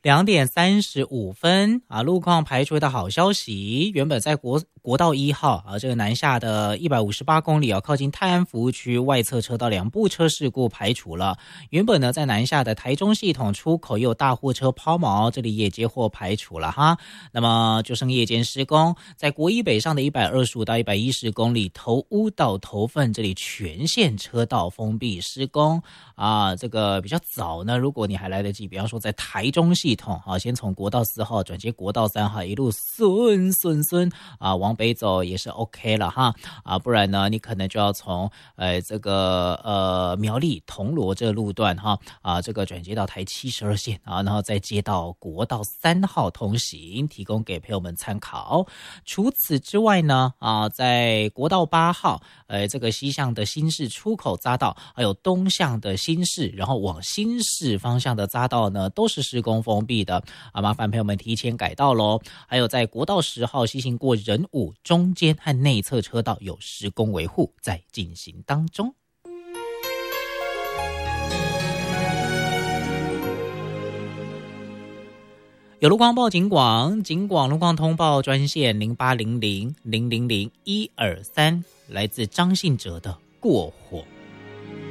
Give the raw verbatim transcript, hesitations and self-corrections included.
两点三十五分啊，路况排除的好消息。原本在国国道一号啊，这个南下的一百五十八公里啊，靠近泰安服务区外侧车道两部车事故排除了。原本呢，在南下的台中系统出口也有大货车抛锚，这里也接获排除了哈。那么就剩夜间施工，在国一北上的一百二十五到一百一十公里头屋到头份这里全线车道封闭施工啊。这个比较早呢，如果你还来得及，比方说在台中系统啊，先从国道四号转接国道三号，一路顺顺顺啊往北走也是 OK 了哈啊，不然呢，你可能就要从呃这个呃苗栗铜锣这个路段哈啊，这个转接到台七十二线啊，然后再接到国道三号通行，提供给朋友们参考。除此之外呢啊，在国道八号呃这个西向的新市出口匝道，还有东向的新市，然后往新市方向的匝道呢，都是施工封闭的啊，麻烦朋友们提前改道咯。还有在国道十号西行过仁武中间和内侧车道有施工维护在进行当中。有路况报警广，警广路况通报专线零八零零零零零一二三，来自张信哲的过火。